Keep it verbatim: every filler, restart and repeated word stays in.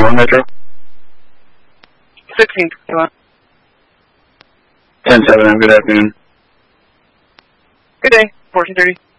fifty-one Metro. sixteen fifty-one. ten seven, good afternoon. Good day, fourteen thirty.